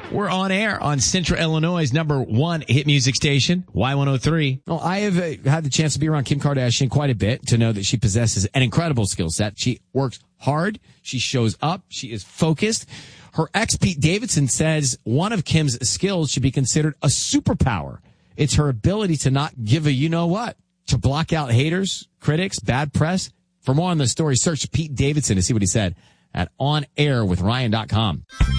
We're on air on Central Illinois' number one hit music station, Y103. Well, I have had the chance to be around Kim Kardashian quite a bit to know that she possesses an incredible skill set. She works hard. She shows up. She is focused. Her ex, Pete Davidson, says one of Kim's skills should be considered a superpower. It's her ability to not give a you-know-what, to block out haters, critics, bad press. For more on the story, search Pete Davidson to see what he said at onairwithryan.com.